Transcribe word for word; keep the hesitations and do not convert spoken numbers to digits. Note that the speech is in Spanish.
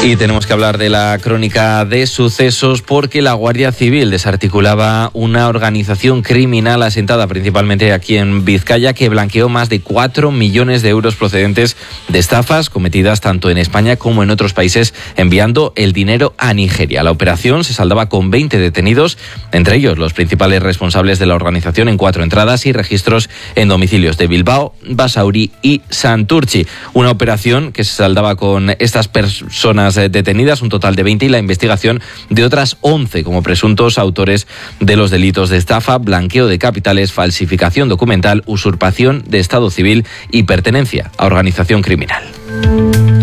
Y tenemos que hablar de la crónica de sucesos porque la Guardia Civil desarticulaba una organización criminal asentada principalmente aquí en Vizcaya que blanqueó más de cuatro millones de euros procedentes de estafas cometidas tanto en España como en otros países, enviando el dinero a Nigeria. La operación se saldaba con veinte detenidos, entre ellos los principales responsables de la organización, en cuatro entradas y registros en domicilios de Bilbao, Basauri y Santurtzi. Una operación que se saldaba con estas personas detenidas, un total de veinte, y la investigación de otras once como presuntos autores de los delitos de estafa, blanqueo de capitales, falsificación documental, usurpación de estado civil y pertenencia a organización criminal.